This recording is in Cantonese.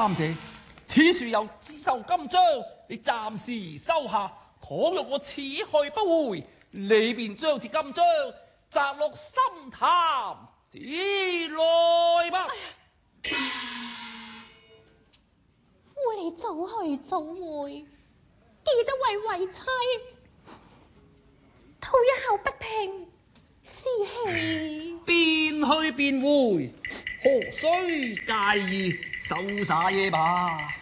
三姐，此樹有自受金章，你暫時收下。倘若我此去不回，你便將此金章擲落深潭之內吧。 夫你早去早回，記得為妻吐一口不平之氣。 便去便回，何須介意？收撒嘢吧。